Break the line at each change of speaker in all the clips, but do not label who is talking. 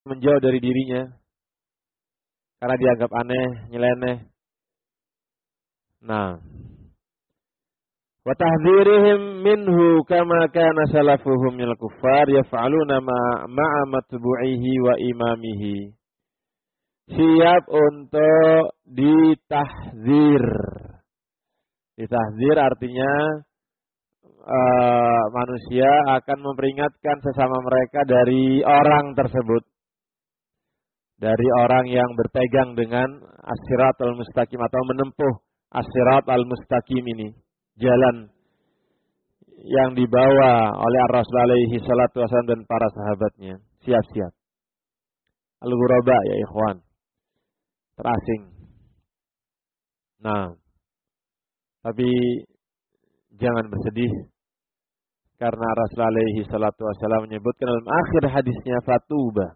menjauh dari dirinya karena dianggap aneh, nyeleneh. Nah, wa tahdhirihim minhu kama kana salafuhum minal kuffar yaf'aluna ma'a matbu'ihi wa imamihi. Siap untuk ditahdzir. Ditahdzir artinya manusia akan memperingatkan sesama mereka dari orang tersebut. Dari orang yang berpegang dengan as-siratal mustaqim atau menempuh as-siratal mustaqim ini. Jalan yang dibawa oleh Rasul alaihi salatu wasallam dan para sahabatnya. Siap-siap. Al-ghuraba ya ikhwan. Terasing. Nah, tapi jangan bersedih karena Rasul alaihi salatu wasallam menyebutkan dalam akhir hadisnya fatuba.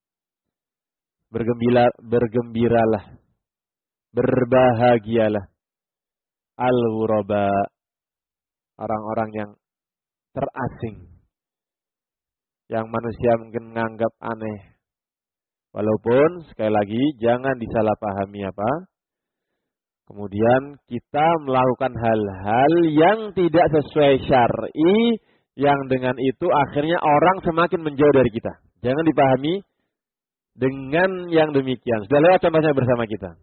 Bergembiralah. Berbahagialah. Al-ghuraba, orang-orang yang terasing, yang manusia mungkin menganggap aneh. Walaupun sekali lagi jangan disalahpahami apa. Kemudian kita melakukan hal-hal yang tidak sesuai syar'i, yang dengan itu akhirnya orang semakin menjauh dari kita. Jangan dipahami dengan yang demikian. Sudah lewat contohnya bersama kita.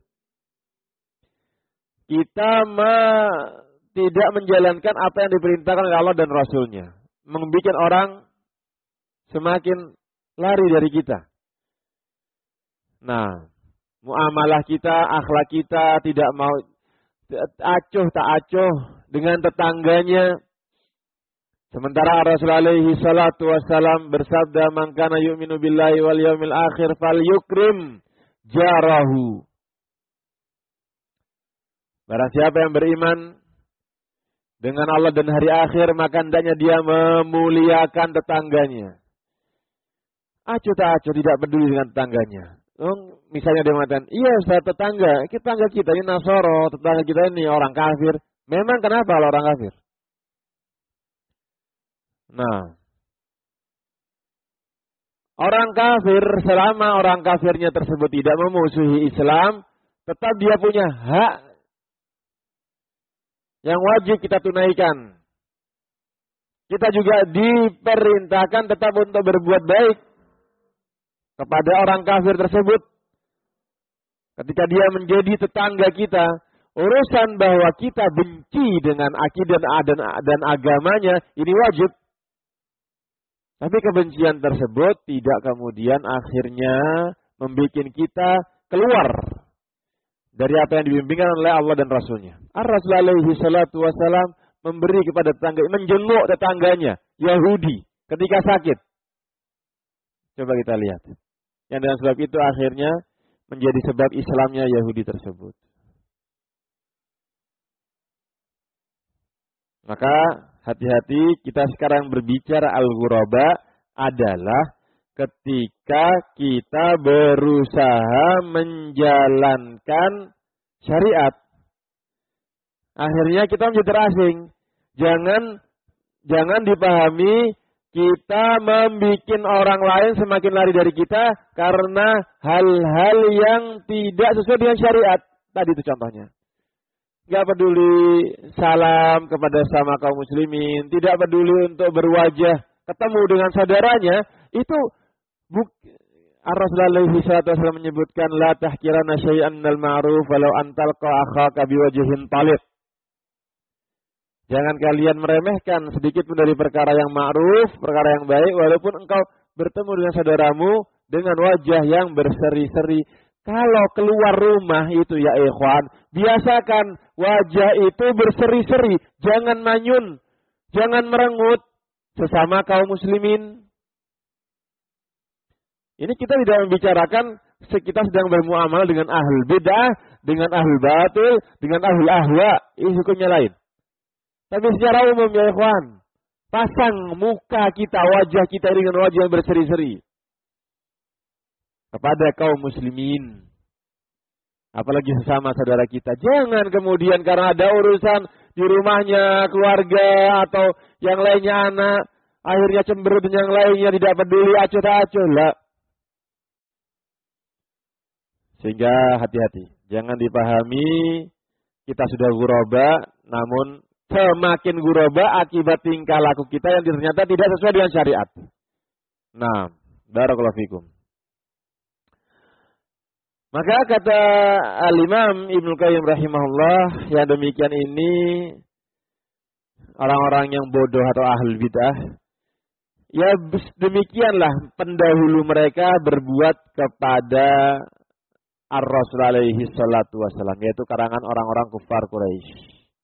Kita tidak menjalankan apa yang diperintahkan oleh Allah dan Rasulnya. Membuat orang semakin lari dari kita. Nah, muamalah kita, akhlak kita tidak mau acuh tak acuh dengan tetangganya. Sementara Rasulullah alaihi salatu wassalam bersabda, "Man kana yu'minu billahi wal yawmil akhir falyukrim jarahu." Barang siapa yang beriman dengan Allah dan hari akhir, maka hendaknya dia memuliakan tetangganya. Acuh tak acuh, tidak peduli dengan tetangganya. Misalnya dia mengatakan, iya Ustaz, tetangga kita ini Nasoro, tetangga kita ini orang kafir. Memang kenapa kalau orang kafir? Nah, orang kafir, selama orang kafirnya tersebut tidak memusuhi Islam, tetap dia punya hak yang wajib kita tunaikan. Kita juga diperintahkan tetap untuk berbuat baik kepada orang kafir tersebut. Ketika dia menjadi tetangga kita, urusan bahwa kita benci dengan akidah dan agamanya, ini wajib. Tapi kebencian tersebut tidak kemudian akhirnya membuat kita keluar dari apa yang dibimbingkan oleh Allah dan Rasulnya. Ar-Rasul alaihi salatu wassalam memberi kepada tetangga, menjenguk tetangganya, Yahudi, ketika sakit. Coba kita lihat. Yang dengan sebab itu akhirnya menjadi sebab Islamnya Yahudi tersebut. Maka hati-hati, kita sekarang berbicara al-ghuraba adalah ketika kita berusaha menjalankan syariat. Akhirnya kita menjadi terasing. Jangan dipahami kita membuat orang lain semakin lari dari kita karena hal-hal yang tidak sesuai dengan syariat. Tadi itu contohnya. Gak peduli salam kepada sama kaum muslimin, tidak peduli untuk berwajah ketemu dengan saudaranya, itu Rasulullah SAW menyebutkan la tahkirana syai'an minal ma'ruf walau antalqa akhaka biwajhin talib. Jangan kalian meremehkan sedikit pun dari perkara yang ma'ruf, perkara yang baik, walaupun engkau bertemu dengan saudaramu dengan wajah yang berseri-seri. Kalau keluar rumah itu ya ikhwan, biasakan wajah itu berseri-seri, jangan manyun, jangan merengut sesama kaum muslimin. Ini kita tidak membicarakan kita sedang bermuamalah dengan ahlul bid'ah, dengan ahlul batil, dengan ahlul ahwa, ini hukumnya lain. Tapi secara umum ya ikhwan, pasang muka kita, wajah kita dengan wajah yang berseri-seri kepada kaum muslimin. Apalagi sesama saudara kita. Jangan kemudian karena ada urusan di rumahnya, keluarga, atau yang lainnya anak, akhirnya cemberut dan yang lainnya tidak peduli, acuh tak acuh. Lah. Sehingga hati-hati. Jangan dipahami kita sudah ghuraba, namun semakin ghuraba akibat tingkah laku kita yang ternyata tidak sesuai dengan syariat. Nah, barakallahu fikum. Maka kata Al-Imam Ibnu Qayyim rahimahullah, yang demikian ini orang-orang yang bodoh atau ahlul bidah, ya demikianlah pendahulu mereka berbuat kepada Ar-Rasul alaihi salatu wassalam, yaitu karangan orang-orang kufar Quraisy.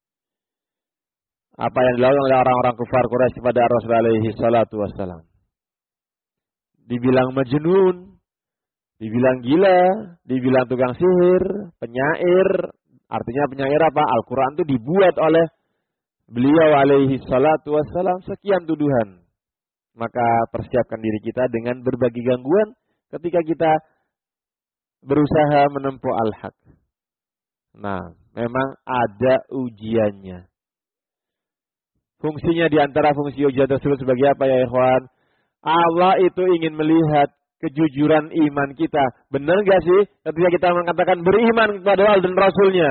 Apa yang dilakukan oleh orang-orang kufar Quraisy kepada Ar-Rasul alaihi salatu wassalam? Dibilang majnun, dibilang gila, dibilang tukang sihir, penyair. Artinya penyair apa? Al-Quran itu dibuat oleh beliau alaihi salatu wassalam, sekian tuduhan. Maka persiapkan diri kita dengan berbagi gangguan ketika kita berusaha menempuh al-haq. Nah, memang ada ujiannya. Fungsinya di antara fungsi ujian tersebut sebagai apa ya ikhwan? Allah itu ingin melihat kejujuran iman kita. Benar gak sih ketika kita mengatakan beriman kepada Allah dan Rasulnya?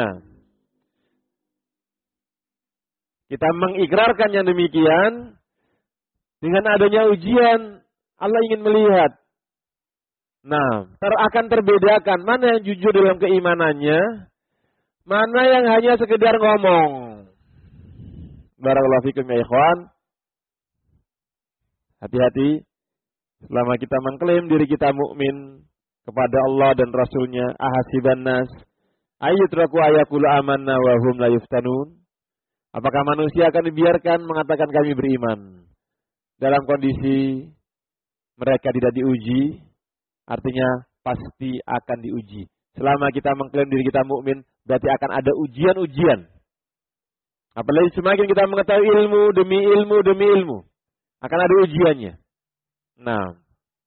Kita mengikrarkan yang demikian. Dengan adanya ujian, Allah ingin melihat. Nah, akan terbedakan mana yang jujur dalam keimanannya, mana yang hanya sekedar ngomong. Barakallahu fikum ya ikhwan. Hati-hati. Selama kita mengklaim diri kita mukmin kepada Allah dan Rasulnya, ahasiban nas ayyutraku ayaqulu amanna wa hum la yuftanun. Apakah manusia akan dibiarkan mengatakan kami beriman dalam kondisi mereka tidak diuji? Artinya pasti akan diuji. Selama kita mengklaim diri kita mukmin, berarti akan ada ujian-ujian. Apalagi semakin kita mengetahui ilmu demi ilmu demi ilmu, akan ada ujiannya. Nah,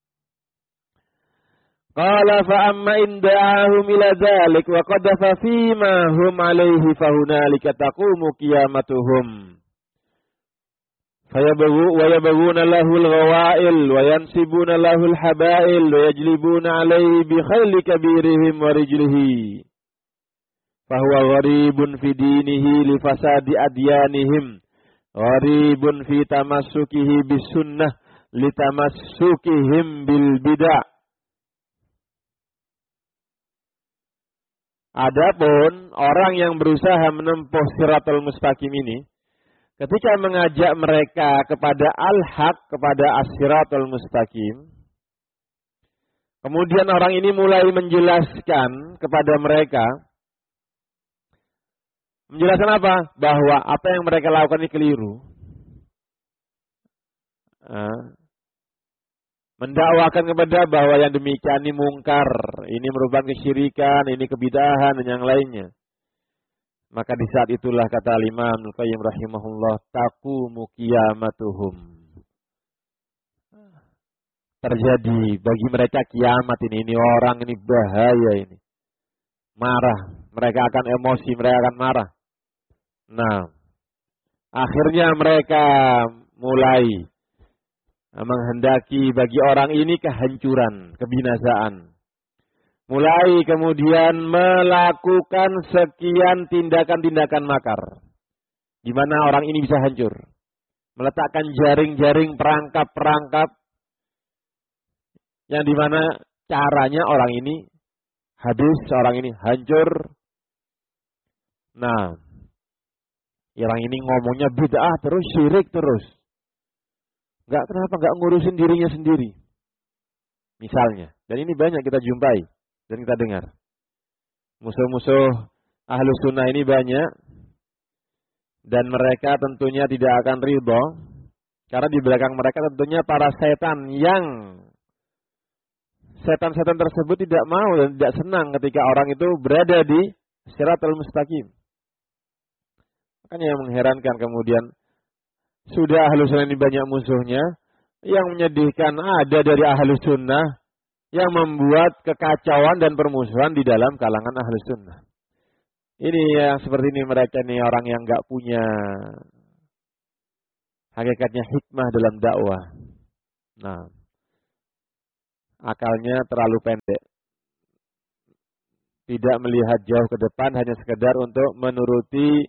qala fa amma in da'ahum ila dzalik wa qadafa fima hum alaihi fa hunalika taqumu qiyamatuhum. ويبغون له الغوائل وينسبون له الحبائل ويجلبون عليه بخيل كبيرهم ورجله فهو غريب في دينه لفساد أديانهم غريب في تمسكه بالسنة لتمسكهم بالبدع. Adapun orang yang berusaha menempuh Shiratal Mustaqim ini, ketika mengajak mereka kepada al-haq, kepada as-siratul mustaqim, kemudian orang ini mulai menjelaskan kepada mereka. Menjelaskan apa? Bahwa apa yang mereka lakukan ini keliru. Mendakwakan kepada bahwa yang demikian ini mungkar, ini merupakan kesyirikan, ini kebidahan dan yang lainnya. Maka di saat itulah kata Imam Al-Qayyim rahimahullah, taqumu qiyamatuhum. Terjadi bagi mereka kiamat ini orang ini bahaya ini. Marah, mereka akan emosi, mereka akan marah. Nah, akhirnya mereka mulai menghendaki bagi orang ini kehancuran, kebinasaan. Mulai kemudian melakukan sekian tindakan-tindakan makar. Di mana orang ini bisa hancur. Meletakkan jaring-jaring perangkap-perangkap. Yang di mana caranya orang ini habis, orang ini hancur. Nah, orang ini ngomongnya bid'ah terus, syirik terus. Kenapa enggak ngurusin dirinya sendiri? Misalnya. Dan ini banyak kita jumpai. Dan kita dengar. Musuh-musuh Ahlus Sunnah ini banyak. Dan mereka tentunya tidak akan ridho. Karena di belakang mereka tentunya para setan yang setan-setan tersebut tidak mau dan tidak senang ketika orang itu berada di Shiratal Mustaqim. Makanya yang mengherankan kemudian sudah Ahlus Sunnah ini banyak musuhnya. Yang menyedihkan ada dari Ahlus Sunnah yang membuat kekacauan dan permusuhan di dalam kalangan Ahlus Sunnah. Ini yang seperti ini, mereka nih orang yang enggak punya hakikatnya hikmah dalam dakwah. Nah, akalnya terlalu pendek. tidak melihat jauh ke depan, hanya sekedar untuk menuruti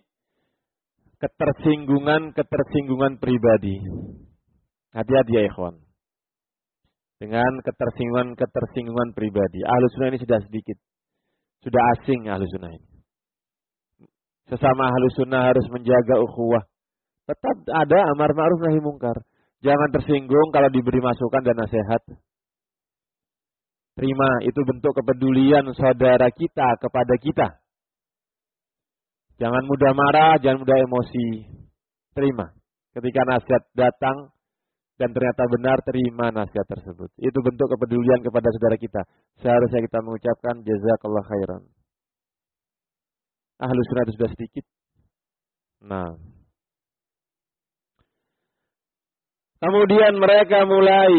ketersinggungan pribadi. Hati-hati ya ikhwan. Dengan ketersinggungan pribadi. Ahlus sunnah ini sudah sedikit. Sudah asing ahlus sunnah ini. Sesama ahlus sunnah harus menjaga ukhuwah. Tetap ada amar ma'ruf nahi mungkar. Jangan tersinggung kalau diberi masukan dan nasihat. Terima, itu bentuk kepedulian saudara kita kepada kita. Jangan mudah marah, jangan mudah emosi. Terima. Ketika nasihat datang dan ternyata benar, terima nasihat tersebut. Itu bentuk kepedulian kepada saudara kita. Seharusnya kita mengucapkan jazakallah khairan. Ahlus sunnah itu sudah sedikit. Nah. Kemudian mereka mulai.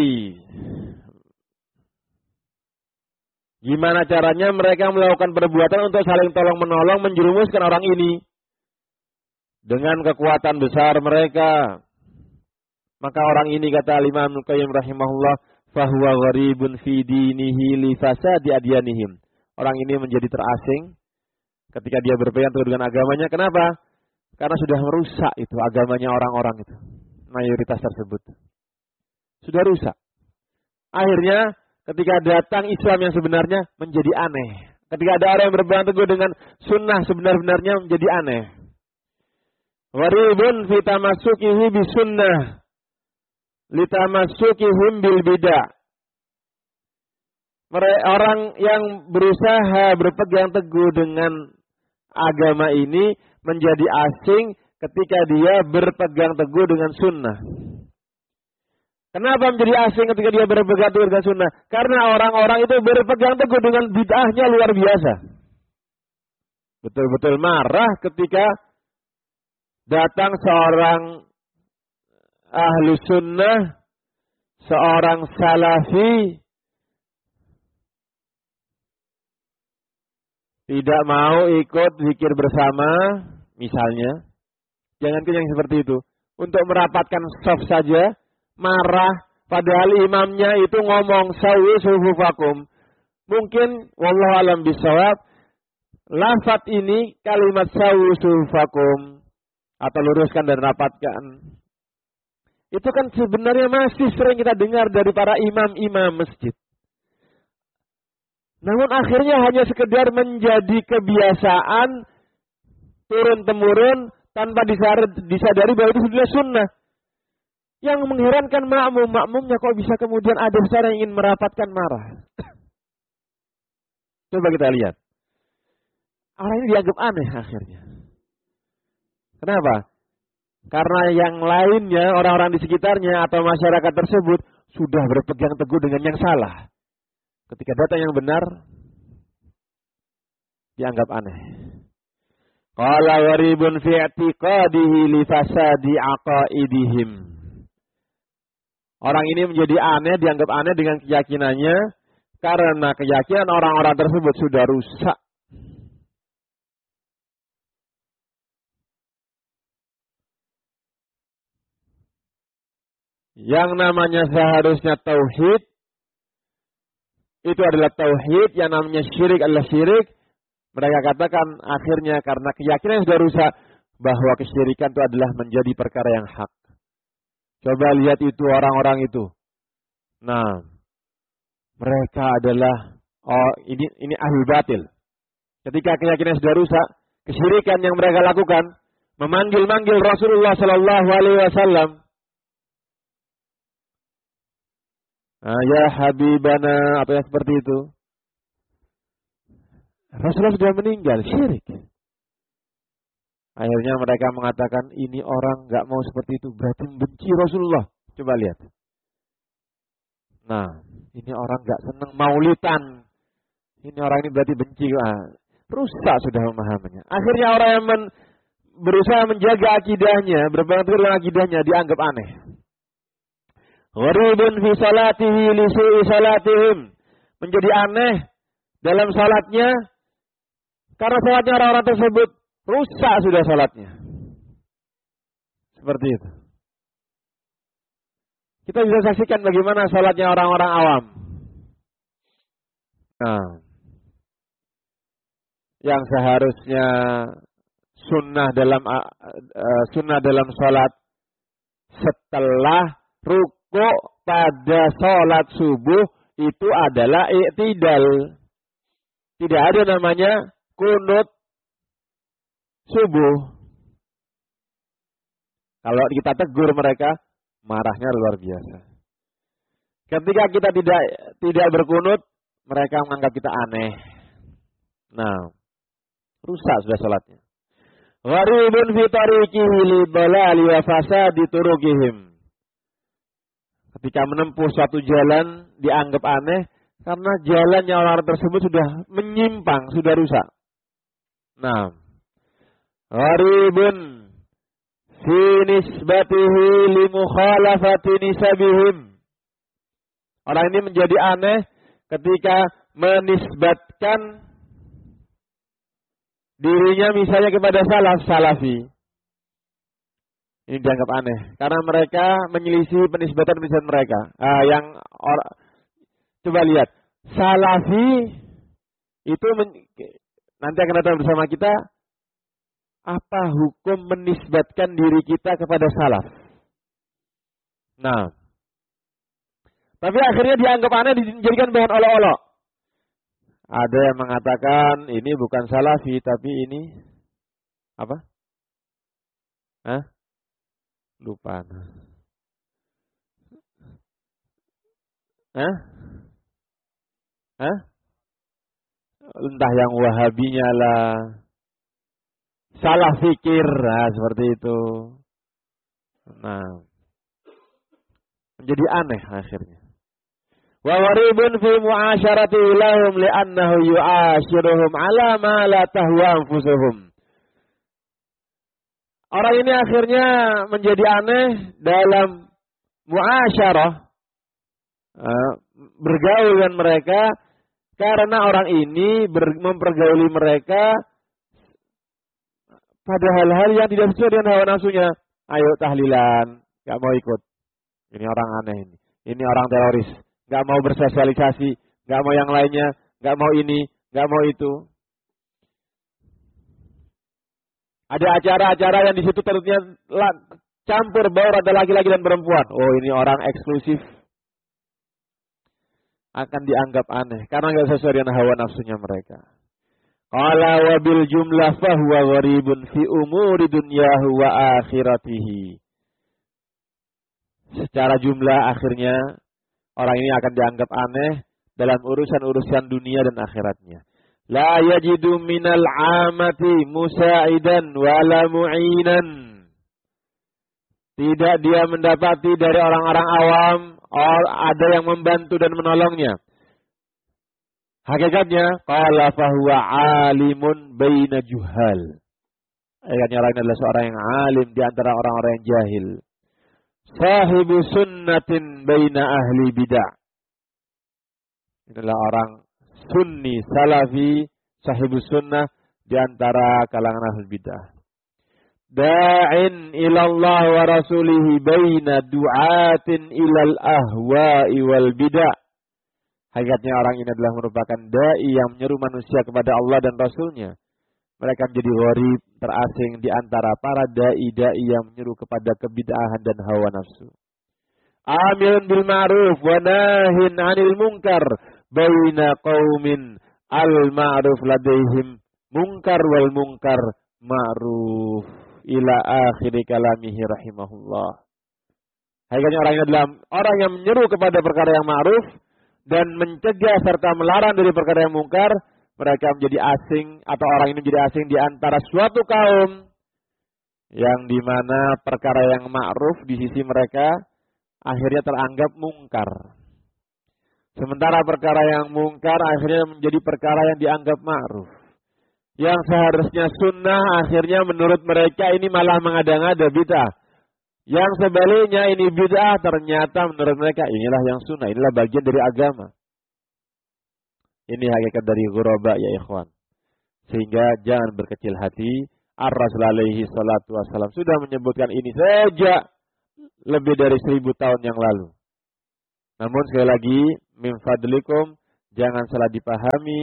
Gimana caranya mereka melakukan perbuatan untuk saling tolong-menolong, menjerumuskan orang ini. Dengan kekuatan besar mereka. Maka orang ini kata Imam Al-Qayyim rahimahullah, fahuwa gharibun fi dinihi li fasadi adyanihim. Orang ini menjadi terasing ketika dia berpegang teguh dengan agamanya. Kenapa? Karena sudah merusak itu agamanya orang-orang itu. Mayoritas tersebut. Sudah rusak. Akhirnya ketika datang Islam yang sebenarnya menjadi aneh. Ketika ada orang yang berpegang teguh dengan sunnah sebenar-benarnya menjadi aneh. Gharibun fi tamassukihi bi sunnah litamassukihim bil bidah. Orang yang berusaha berpegang teguh dengan agama ini menjadi asing ketika dia berpegang teguh dengan sunnah. Kenapa menjadi asing ketika dia berpegang teguh dengan sunnah? Karena orang-orang itu berpegang teguh dengan bid'ahnya luar biasa. Betul-betul marah ketika datang seorang ahlu sunnah, seorang salafi, tidak mau ikut zikir bersama, misalnya. Jangankan yang seperti itu. Untuk merapatkan shaf saja, marah, padahal imamnya itu ngomong sawi sufufakum. Mungkin wallahu alam bisawab, lafaz ini kalimat sawi sufufakum atau luruskan dan rapatkan. Itu kan sebenarnya masih sering kita dengar dari para imam-imam masjid. Namun akhirnya hanya sekedar menjadi kebiasaan turun-temurun tanpa disadari bahwa itu sudah sunnah. Yang mengherankan makmumnya kok bisa kemudian ada besar yang ingin merapatkan marah. Coba kita lihat. Orang ini dianggap aneh akhirnya. Kenapa? Karena yang lainnya, orang-orang di sekitarnya atau masyarakat tersebut sudah berpegang teguh dengan yang salah. Ketika datang yang benar, dianggap aneh. Qala gharibun fi i'tiqadihi li fasadi aqaidihim. Orang ini menjadi aneh, dianggap aneh dengan keyakinannya karena keyakinan orang-orang tersebut sudah rusak. Yang namanya seharusnya tauhid itu adalah tauhid, yang namanya syirik adalah syirik. Mereka katakan akhirnya karena keyakinan yang sudah rusak bahwa kesyirikan itu adalah menjadi perkara yang hak. Coba lihat itu orang-orang itu. Nah, mereka adalah ini ahli batil. Ketika keyakinan sudah rusak, kesyirikan yang mereka lakukan memanggil-manggil Rasulullah sallallahu alaihi wasallam. Ya habibana, apa yang seperti itu. Rasulullah sudah meninggal, syirik. Akhirnya mereka mengatakan, ini orang gak mau seperti itu, berarti membenci Rasulullah. Coba lihat. Nah, ini orang gak senang maulidan. Ini orang ini berarti benci. Rusak sudah pemahamannya. Akhirnya orang yang berusaha menjaga akidahnya, berpegang teguh dengan akidahnya, dianggap aneh. Gharibun fi salatihi li su'i salatihim. Menjadi aneh dalam salatnya karena salatnya orang-orang tersebut rusak sudah salatnya. Seperti itu. Kita bisa saksikan bagaimana salatnya orang-orang awam. Nah, yang seharusnya sunnah dalam sholat setelah rukuk pada sholat subuh itu adalah i'tidal. Tidak ada namanya kunut subuh. Kalau kita tegur mereka, marahnya luar biasa. Ketika kita tidak berkunut, mereka menganggap kita aneh. Nah, rusak sudah salatnya. Gharibun fi tariqihi li dhalali wa fasadi turuqihim. Ketika menempuh suatu jalan dianggap aneh karena jalannya orang tersebut sudah menyimpang, sudah rusak. Nah, gharibun fi nisbatihi li mukhalafati nisabihim. Orang ini menjadi aneh ketika menisbatkan dirinya misalnya kepada salafi. Ini dianggap aneh karena mereka menyelisih penisbatan mereka. Coba lihat, salafi itu nanti akan datang bersama kita. Apa hukum menisbatkan diri kita kepada salaf? Nah, tapi akhirnya dianggap aneh, dijadikan bahan olok-olok. Ada yang mengatakan ini bukan salafi, tapi ini apa? Hah? Lupa. Hah? Hah? Entah yang wahabinya lah. Salah fikir, nah, seperti itu. Nah, menjadi aneh akhirnya. Wa waribun fi mu'asyarati lahum li'annahu yu'ashiruhum ala ma la tahwa anfusuhum. Orang ini akhirnya menjadi aneh dalam mu'asyarah, bergaul dengan mereka, karena orang ini mempergauli mereka pada hal-hal yang tidak sesuai dengan hawa nafsunya. Ayo tahlilan, gak mau ikut. Ini orang aneh ini. Ini orang teroris. Gak mau bersosialisasi, gak mau yang lainnya, gak mau ini, gak mau itu. Ada acara-acara yang di situ tentunya campur baur ada laki-laki dan perempuan. Oh, ini orang eksklusif. Akan dianggap aneh karena enggak sesuai dengan hawa nafsunya mereka. Qala wa bil jumlah fahuwa gharibun fi umuri dunyahu wa akhiratihi. Secara jumlah akhirnya orang ini akan dianggap aneh dalam urusan-urusan dunia dan akhiratnya. La yajidu minal amati musa'idan wala mu'inan. Tidak dia mendapati dari orang-orang awam ada yang membantu dan menolongnya. Hakikatnya qala fahuwa alimun baina juhal. Hakikatnya orang ini adalah seorang yang alim di antara orang-orang yang jahil. Sahibu sunnatin baina ahli bid'ah. Inilah orang sunni, salafi, sahibu sunnah di antara kalangan ahli bid'ah. Da'in ilallah wa rasulihi baina du'atin ilal ahwa'i wal bid'ah. Hakikatnya orang ini adalah merupakan da'i yang menyeru manusia kepada Allah dan Rasulnya. Mereka menjadi gharib, terasing di antara para da'i-da'i yang menyeru kepada kebid'ahan dan hawa nafsu. Amilun bil ma'ruf wa nahin 'anil munkar baina qaumin al-ma'ruf ladaihim munkar wal munkar ma'ruf ila akhir kalamihi rahimahullah. Hakikatnya orang ini adalah orang yang menyeru kepada perkara yang ma'ruf dan mencegah serta melarang dari perkara yang mungkar. Mereka menjadi asing atau orang ini menjadi asing di antara suatu kaum yang dimana perkara yang ma'ruf di sisi mereka akhirnya teranggap mungkar. Sementara perkara yang mungkar akhirnya menjadi perkara yang dianggap ma'ruf. Yang seharusnya sunnah akhirnya menurut mereka ini malah mengada-ngada bid'ah. Yang sebaliknya ini bid'ah ternyata menurut mereka inilah yang sunnah, inilah bagian dari agama. Ini hakikat dari ghuraba ya ikhwan. Sehingga jangan berkecil hati. Ar-Rasul alaihi salatu wassalam sudah menyebutkan ini sejak lebih dari 1000 tahun yang lalu. Namun sekali lagi, min fadlikum, jangan salah dipahami.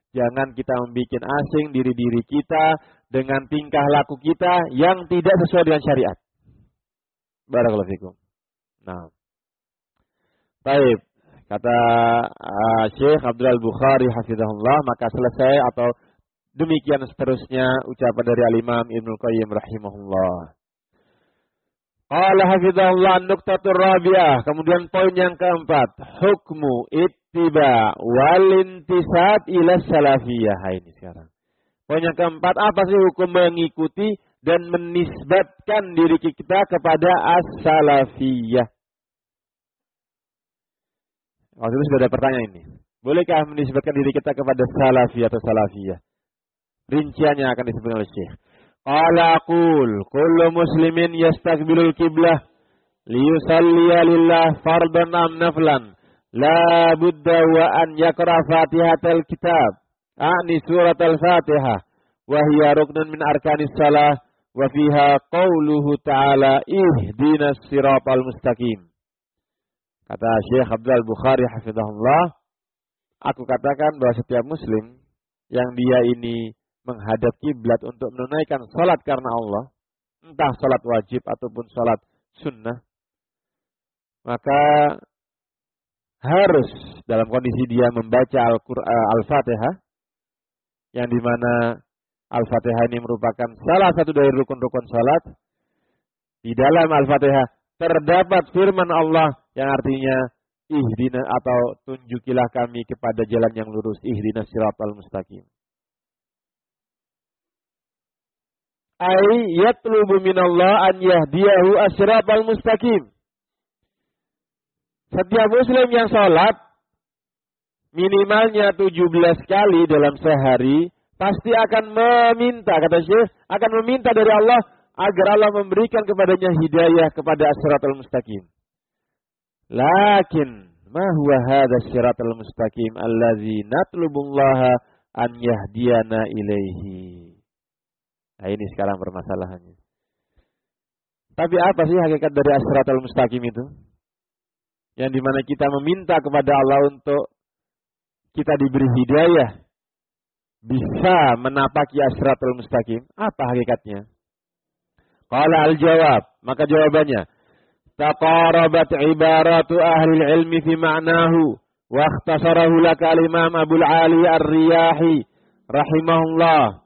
Jangan kita membuat asing diri-diri kita dengan tingkah laku kita yang tidak sesuai dengan syariat. Barakallahu fikum. Nah. Baik, kata Syekh Abdul Bukhari hafizahullah, maka selesai atau demikian seterusnya ucapan dari Al-Imam Ibnu Qayyim rahimahullah. Qala hafizahullah an-nuqtatur rabi'ah, kemudian poin yang keempat, hukmu ittiba wal intisab ila salafiyah. Ini sekarang. Poin yang keempat, apa sih hukum mengikuti dan menisbatkan diri kita kepada as-salafiyah? Waktu itu sudah ada pertanyaan ini. Bolehkah menisbatkan diri kita kepada salafiyah atau salafiyah? Rinciannya akan disebutkan oleh Syekh. Qala aqul kullu muslimin yastaqbilul qiblah liyusalliya lillah fardan am naflan la budda wa an yaqra fatihatal kitab a'ni suratal fatihah wa hiya ruknun min arkanis salah wa fiha qauluhu ta'ala ihdinas siratal mustaqim. Kata Syekh Abdul Bukhari hafizahullah, aku katakan bahwa setiap muslim yang dia ini menghadap kiblat untuk menunaikan salat karena Allah, entah salat wajib ataupun salat sunnah, maka harus dalam kondisi dia membaca Al-Fatihah, yang dimana Al-Fatihah ini merupakan salah satu dari rukun-rukun salat. Di dalam Al-Fatihah terdapat firman Allah yang artinya ihdina atau tunjukilah kami kepada jalan yang lurus, ihdinas siratal mustaqim. Ai yatlubu minallah an yahdiyahu as-siratal mustaqim. Setiap muslim yang salat minimalnya 17 kali dalam sehari pasti akan meminta, kata Syekh, akan meminta dari Allah agar Allah memberikan kepadanya hidayah kepada as-siratal mustaqim. Lakin ma huwa hadha as-siratal mustaqim allazi natlubullaha an yahdiyana ilaihi. Nah, ini sekarang permasalahannya. Tapi apa sih hakikat dari as-siratal mustaqim itu? Yang dimana kita meminta kepada Allah untuk kita diberi hidayah, bisa menapaki as-siratal mustaqim. Apa hakikatnya? Qala al-jawab, maka jawabannya, taqarabat ibaratu ahli ilmi fi ma'nahu wa ikhtasarahu laka al-imam Abul Ali Ar-Riyahi rahimahullah.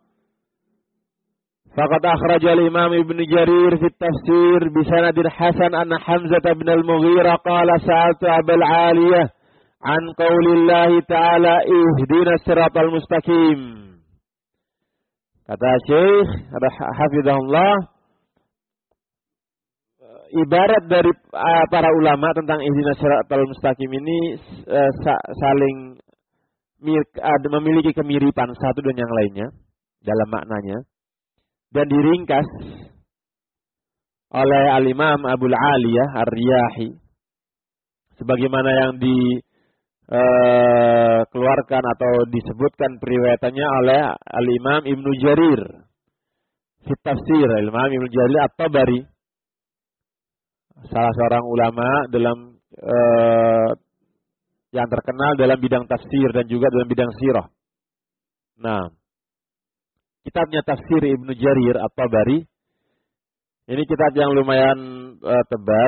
Faqad akhraja al-imam Ibn Jarir fi at-tafsir bi sanadin hasan anna Hamzah bin al-Mughirah qala sa'altu Abul Aliyah an qaulillahi ta'ala ihdinas siratal mustaqim. Kata Syekh hafizahullah, ibarat dari para ulama tentang ihdinas siratal mustaqim ini saling memiliki kemiripan satu dengan yang lainnya dalam maknanya, dan diringkas oleh Al-Imam Abul Aliyah Ar-Riyahi sebagaimana yang dikeluarkan atau disebutkan periwayatannya oleh Al-Imam Ibn Jarir fi tafsir, Al-Imam Ibn Jarir At-Tabari, salah seorang ulama dalam yang terkenal dalam bidang tafsir dan juga dalam bidang sirah. Nah, kitabnya Tafsir Ibnu Jarir At-Tabari ini kitab yang lumayan tebal,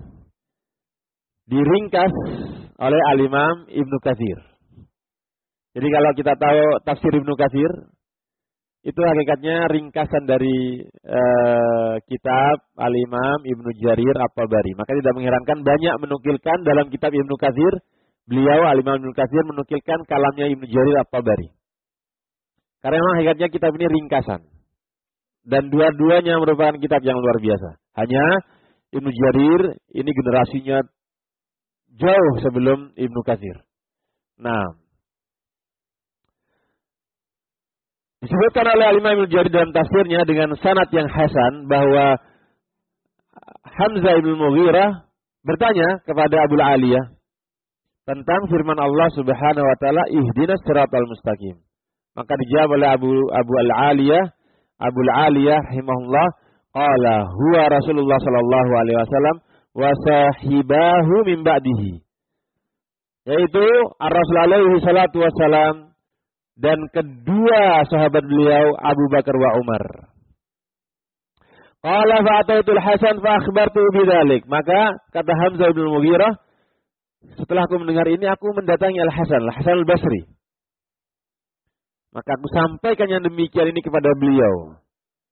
diringkas oleh Al-Imam Ibnu Katsir. Jadi kalau kita tahu Tafsir Ibnu Katsir, itu hakikatnya ringkasan dari kitab Al-Imam Ibnu Jarir At-Tabari. Maka tidak mengherankan banyak menukilkan dalam kitab Ibnu Katsir, beliau Al-Imam Ibnu Katsir menukilkan kalamnya Ibnu Jarir At-Tabari. Karena memang hakikatnya kitab ini ringkasan. Dan dua-duanya merupakan kitab yang luar biasa. Hanya Ibnu Jarir ini generasinya jauh sebelum Ibnu Katsir. Nah, disebutkan oleh Al-Imam Ibnu Jarir dalam tafsirnya dengan sanad yang hasan bahwa Hamzah ibn Mughirah bertanya kepada Abul Aliyah tentang firman Allah Subhanahu wa taala ihdinas siratal mustaqim. Maka dijawab oleh Abul Aliyah rahimahullah, qala huwa Rasulullah sallallahu alaihi wasallam wa sahibahu min ba'dihi. Yaitu Ar-Rasul alaihi salatu wasallam dan kedua sahabat beliau Abu Bakar wa Umar. Qala fa'ataitul Hasan fa akhbartu bidzalik. Maka kata Hamzah bin Mughirah, setelah aku mendengar ini aku mendatangi Al-Hasan Al-Basri. Maka aku sampaikan yang demikian ini kepada beliau.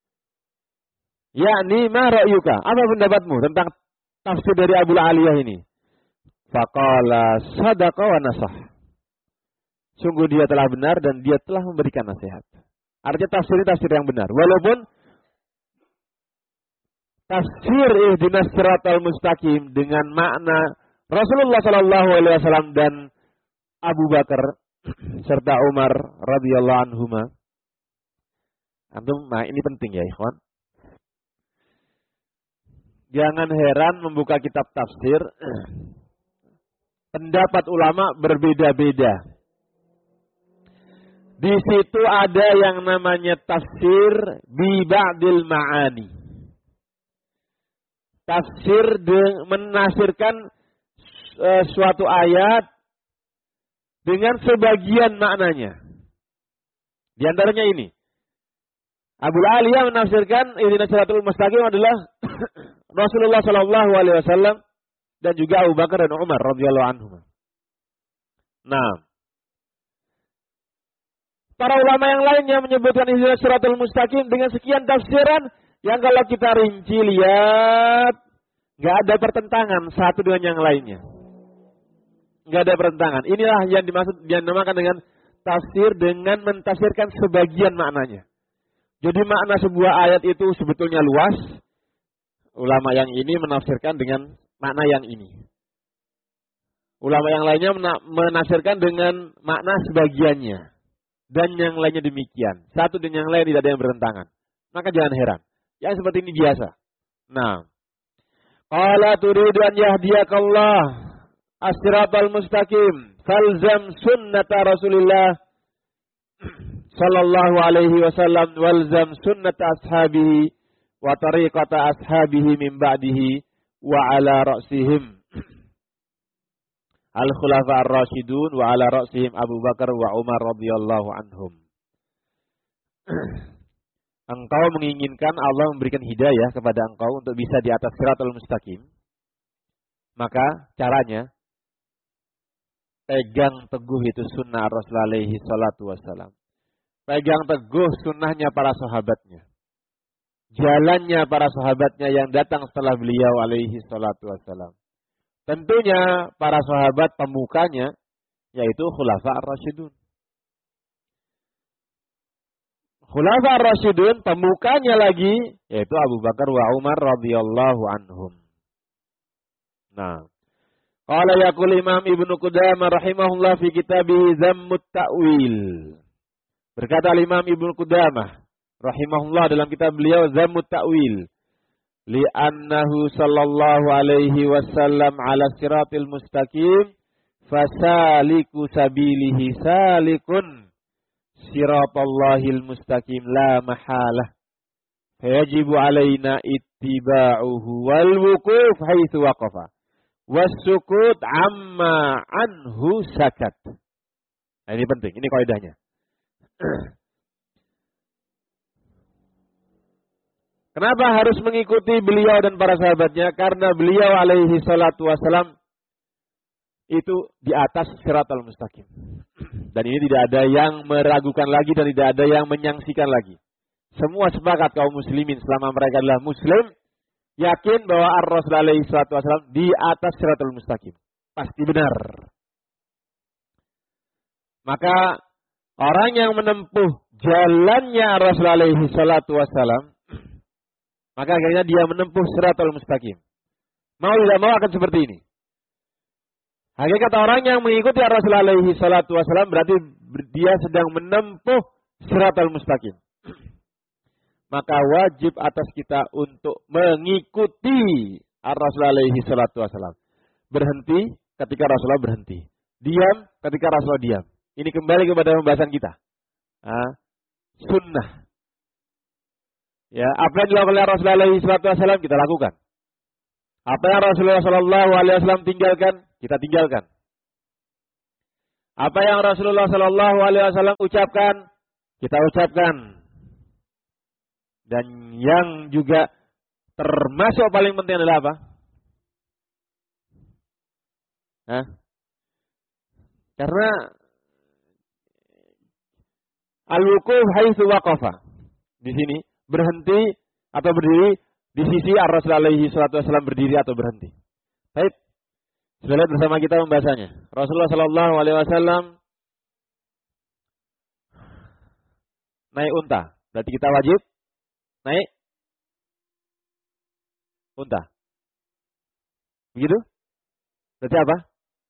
Yakni ma ra'yuka? Apa pendapatmu tentang tafsir dari Abu Aliyah ini? Faqala sadaqa wa nasah. Sungguh dia telah benar dan dia telah memberikan nasihat. Artinya tafsir ini tafsir yang benar. Walaupun tafsir ihdinas siratal mustaqim dengan makna Rasulullah sallallahu alaihi wasallam dan Abu Bakar serta Umar radhiyallahu anhuma. Antum, nah ini penting ya, ikhwan. Jangan heran membuka kitab tafsir, pendapat ulama berbeda-beda. Di situ ada yang namanya tafsir bi ba'dil ma'ani. Tafsir menafsirkan suatu ayat dengan sebagian maknanya. Di antaranya ini. Abu Aliyah menafsirkan ihdinas siratal mustaqim adalah Rasulullah sallallahu alaihi wasallam dan juga Abu Bakar dan Umar radhiyallahu anhum. Nah, para ulama yang lainnya menyebutkan ihdinas siratal mustaqim dengan sekian tafsiran yang kalau kita rinci lihat nggak ada pertentangan satu dengan yang lainnya. Nggak ada pertentangan. Inilah yang dimaksud yang dinamakan dengan tafsir dengan mentafsirkan sebagian maknanya. Jadi makna sebuah ayat itu sebetulnya luas. Ulama yang ini menafsirkan dengan makna yang ini. Ulama yang lainnya menafsirkan dengan makna sebagiannya. Dan yang lainnya demikian. Satu dan yang lain tidak ada yang bertentangan. Maka jangan heran. Yang seperti ini biasa. Nah. Qala turidu an yahdiyakallah as-siratal mustaqim. Falzam sunnata Rasulillah sallallahu alaihi wasallam walzam sunnata ashabihi wa tariqata ashabihi min ba'dihi wa ala ra'sihim al-khulafa ar-rasyidun wa ala ra'sihim Abu Bakar wa Umar radhiyallahu anhum. Engkau menginginkan Allah memberikan hidayah kepada engkau untuk bisa di atas siratal mustaqim. Maka caranya pegang teguh itu sunnah Rasulullah alaihi salatu wassalam. Pegang teguh sunnahnya para sahabatnya. Jalannya para sahabatnya yang datang setelah beliau alaihi salatu wassalam. Tentunya para sahabat pemukanya yaitu Khulafa ar-Rasyidun. Khulafa ar-Rasyidun pemukanya lagi yaitu Abu Bakar wa Umar radhiyallahu anhum. Nah, qala yaqul Imam Ibnu Qudamah rahimahullah fi kitabih Zammut Ta'wil. Berkata Imam Ibnu Qudamah rahimahullah dalam kitab beliau Zammut Ta'wil, li'annahu sallallahu alaihi wasallam ala siratil mustaqim fasaliku sabilihi salikun siratallahil mustaqim la mahalah fayajibu alaina ittiba'uhu wal wuquf haitsu waqafa was-sukut amma anhu sakat. Nah, ini penting, ini kaidahnya. Kenapa harus mengikuti beliau dan para sahabatnya? Karena beliau alaihi salatu wassalam itu di atas siratal mustaqim. Dan ini tidak ada yang meragukan lagi dan tidak ada yang menyangsikan lagi. Semua sepakat kaum muslimin selama mereka adalah muslim, yakin bahwa Ar-Rasul alaihi salatu wassalam di atas siratal mustaqim. Pasti benar. Maka orang yang menempuh jalannya Rasul alaihi salatu wassalam, maka akhirnya dia menempuh siratal mustaqim. Mau tidak mau akan seperti ini. Hakikat orang yang mengikuti Rasul alaihi salatu wassalam berarti dia sedang menempuh siratal mustaqim. Maka wajib atas kita untuk mengikuti Rasul alaihi salatu wassalam. Berhenti ketika Rasulullah berhenti. Diam ketika Rasulullah diam. Ini kembali kepada pembahasan kita. Sunnah. Ya, apa yang dilakukan oleh Rasulullah alaihi wasallam kita lakukan. Apa yang Rasulullah sallallahu alaihi wasallam tinggalkan, kita tinggalkan. Apa yang Rasulullah Shallallahu Alaihi Wasallam ucapkan, kita ucapkan. Dan yang juga termasuk paling penting adalah apa? Hah? Karena al-wuquf haitsu waqafa. Di sini berhenti atau berdiri di sisi Ar-Rasul alaihi salatu wasallam berdiri atau berhenti. Baik. Sudah lihat bersama kita pembahasannya. Rasulullah sallallahu alaihi wasallam naik unta. Berarti kita wajib naik unta. Begitu? Berarti apa?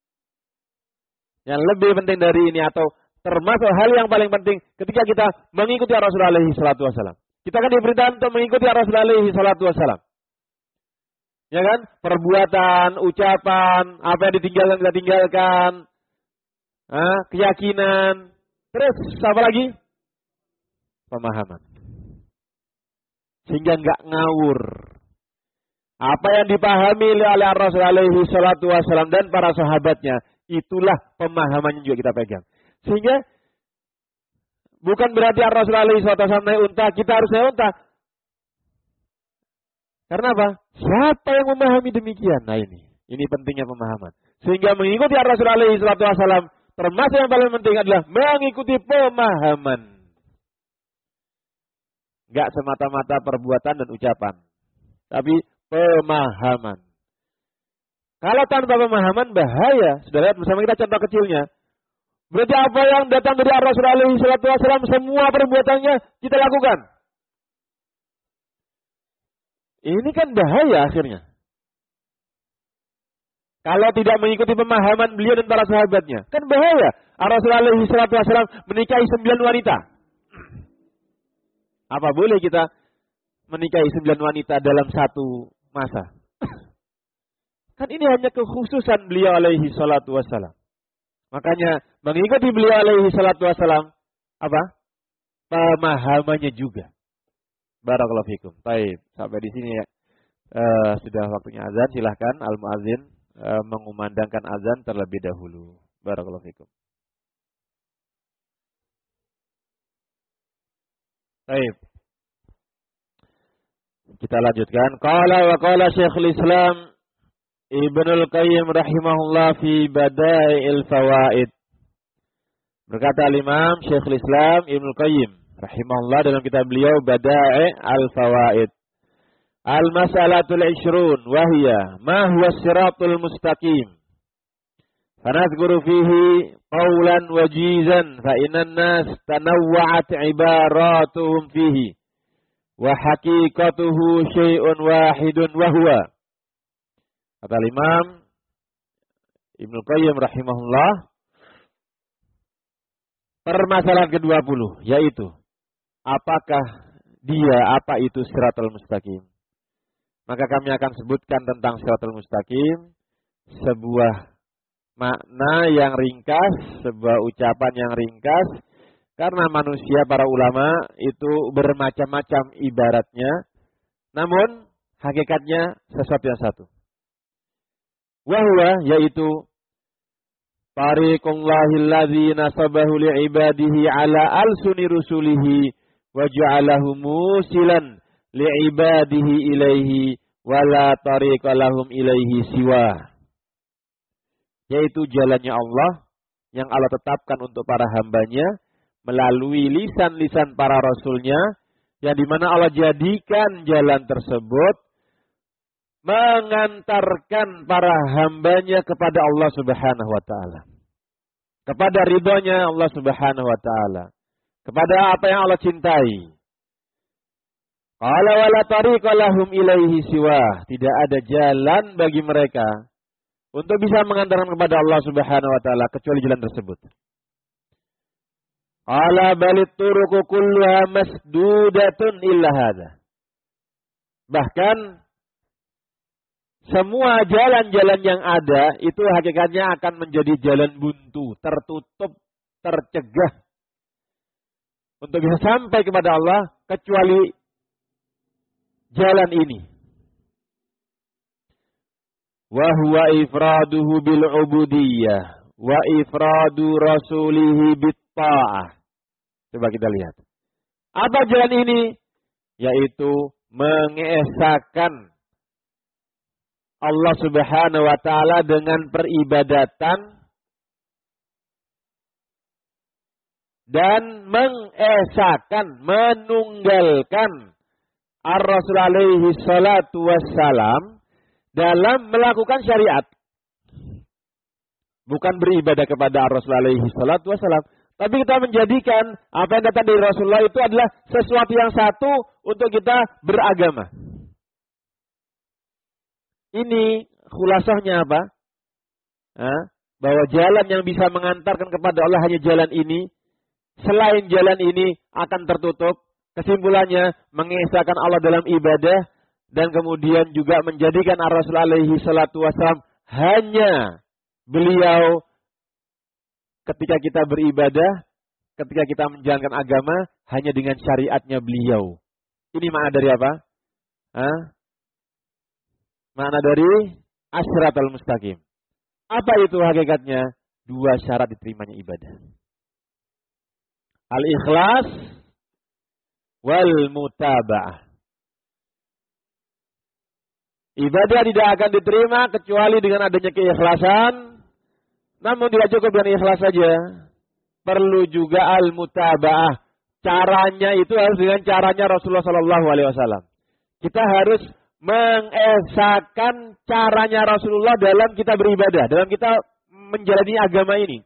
Yang lebih penting dari ini atau termasuk hal yang paling penting ketika kita mengikuti Rasulullah alaihi salatu wasallam. Kita kan diperintahkan untuk mengikuti Rasulullah alaihi salatu wasallam. Ya kan? Perbuatan, ucapan, apa yang ditinggalkan kita tinggalkan. Keyakinan. Terus apa lagi? Pemahaman. Sehingga enggak ngawur. Apa yang dipahami oleh Rasulullah alaihi salatu wasallam dan para sahabatnya, itulah pemahamannya juga kita pegang. Sehingga bukan berarti Rasulullah alaihi salatu wasallam naik unta, kita harus naik unta. Karena apa? Siapa yang memahami demikian? Nah ini pentingnya pemahaman. Sehingga mengikuti Rasulullah alaihi salatu wasallam termasuk yang paling penting adalah mengikuti pemahaman. Enggak semata-mata perbuatan dan ucapan, tapi pemahaman. Kalau tanpa pemahaman bahaya. Sudah lihat bersama kita contoh kecilnya. Berarti apa yang datang dari Rasulullah alaihi salatu wasallam semua perbuatannya kita lakukan. Ini kan bahaya akhirnya. Kalau tidak mengikuti pemahaman beliau dan para sahabatnya, kan bahaya. Rasulullah alaihi salatu wasallam menikahi 9 wanita. Apa boleh kita menikahi 9 wanita dalam satu masa? Kan ini hanya kekhususan beliau alaihi salatu wasallam. Makanya mengikuti beliau alaihi salatu wasallam apa? Pemahamannya juga. Barakallahu fikum. Baik, sampai di sini ya. Sudah waktunya azan, silahkan al-muadzin mengumandangkan azan terlebih dahulu. Barakallahu fikum. Baik. Kita lanjutkan. Qala wa qala Syekhul Islam Ibnul Qayyim rahimahullah fi Bada'il Fawaid. Berkata al-Imam Syekhul Islam Ibnul Qayyim rahimahullah dalam kitab beliau Bada'il Fawaid. Al-mas'alatul 20 wa hiya ma huwa as-siratul mustaqim. Fanadhkuru fihi qawlan wajizan fa innan nas tanawwa'at ibaratuhum fihi wa haqiqatuhu syai'un wahidun wa huwa. Kata Imam Ibnu Qayyim rahimahullah, permasalahan ke-20 yaitu apakah apa itu siratal mustaqim? Maka kami akan sebutkan tentang siratal mustaqim, sebuah makna yang ringkas, sebuah ucapan yang ringkas, karena manusia para ulama itu bermacam-macam ibaratnya, namun hakikatnya sesuatu yang satu. Wahwa yaitu tariqullahil ladzi nasabahu li'ibadihi ala alsuni rusulihi wa ja'alahu musilan li'ibadihi ilaihi wa la tariqa lahum ilaihi siwa. Yaitu jalannya Allah yang Allah tetapkan untuk para hambanya melalui lisan-lisan para rasulnya, yang dimana Allah jadikan jalan tersebut mengantarkan para hambanya kepada Allah Subhanahu wa ta'ala, kepada ridhonya Allah Subhanahu wa ta'ala, kepada apa yang Allah cintai. Qala wala tariqa lahum ilaihi siwa. Tidak ada jalan bagi mereka untuk bisa mengantarkan kepada Allah Subhanahu wa ta'ala kecuali jalan tersebut. Qala balit turuqu kulluha masdudatun illa hadha. Bahkan semua jalan-jalan yang ada itu hakikatnya akan menjadi jalan buntu, tertutup, tercegah untuk bisa sampai kepada Allah kecuali jalan ini. Wa huwa ifraduhu bil ubudiyah wa ifradu rasulihi bitta'ah. Coba kita lihat. Apa jalan ini? Yaitu mengesahkan Allah Subhanahu wa taala dengan peribadatan dan mengesahkan, menunggalkan Ar-Rasul alaihi salatu wassalam dalam melakukan syariat. Bukan beribadah kepada Ar-Rasul alaihi salatu wassalam, tapi kita menjadikan apa yang datang dari Rasulullah itu adalah sesuatu yang satu untuk kita beragama. Ini khulasahnya apa? Bahwa jalan yang bisa mengantarkan kepada Allah hanya jalan ini. Selain jalan ini akan tertutup. Kesimpulannya mengesahkan Allah dalam ibadah dan kemudian juga menjadikan Ar-Rasul alaihi salatu wassalam hanya beliau ketika kita beribadah, ketika kita menjalankan agama hanya dengan syariatnya beliau. Ini makna dari apa? Makna dari as-siratal mustaqim. Apa itu hakikatnya? 2 syarat diterimanya ibadah. Al-ikhlas wal mutaba'ah. Ibadah tidak akan diterima kecuali dengan adanya keikhlasan. Namun tidak cukup dengan ikhlas saja. Perlu juga al-mutaba'ah. Caranya itu harus dengan caranya Rasulullah SAW. Kita harus mengesahkan caranya Rasulullah dalam kita beribadah, dalam kita menjalani agama ini.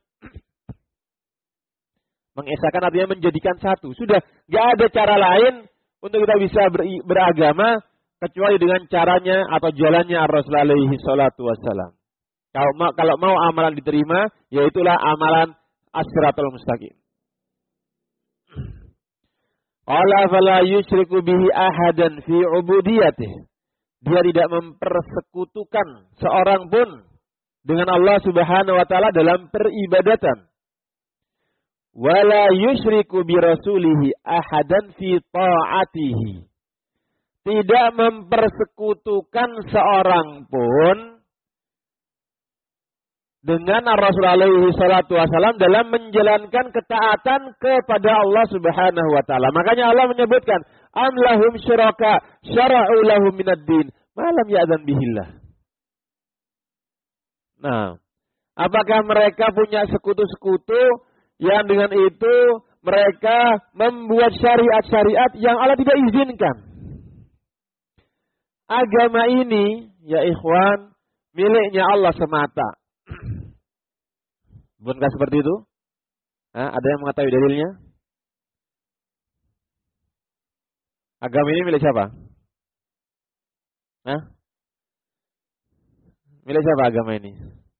Mengesahkan artinya menjadikan satu. Sudah, gak ada cara lain untuk kita bisa beragama kecuali dengan caranya atau jalannya Rasul alaihi salatu wassalam. Kalau mau amalan diterima, yaitulah amalan as-siratal mustaqim. Qala fala yusyriku bihi ahadan fi ubudiyatihi. Dia tidak mempersekutukan seorang pun dengan Allah Subhanahu wa taala dalam peribadatan. Wala yusyriku bi rasulihi ahadan fi ta'atihi. Tidak mempersekutukan seorang pun dengan Rasul alaihi salatu wasallam dalam menjalankan ketaatan kepada Allah Subhanahu wa taala. Makanya Allah menyebutkan, "Am lahum syuraka syara'u lahum minad din ma lam ya'zan bihillah." Nah, apakah mereka punya sekutu-sekutu yang dengan itu mereka membuat syariat-syariat yang Allah tidak izinkan? Agama ini, ya ikhwan, miliknya Allah semata. Bukankah seperti itu? Ada yang mengetahui dalilnya? Agama ini milik siapa? Milik siapa agama ini?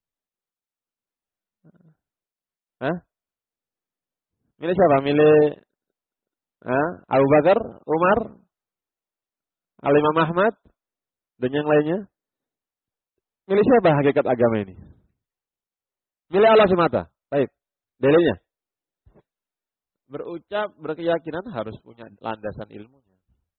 Milik siapa? Milik Abu Bakar, Umar, Al-Imam Ahmad, dan yang lainnya? Milik siapa hakikat agama ini? Milik Allah semata. Baik. Dalilnya. Berucap, berkeyakinan harus punya landasan ilmunya.